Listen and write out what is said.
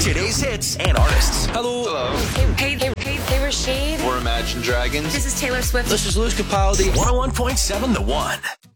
today's hits and artists. Hello. Hey, Rashid. Or Imagine Dragons. This is Taylor Swift. This is Luis Capaldi. 101.7 The One.